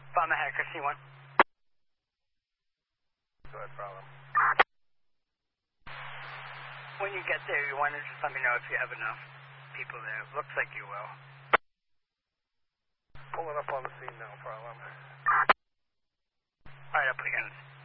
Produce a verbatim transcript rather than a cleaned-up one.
Bomb ahead, Christine one. Go ahead, problem. When you get there, you want to just let me know if you have enough people there. Looks like you will. Pulling up on the scene now, problem. Alright, I'll put you on.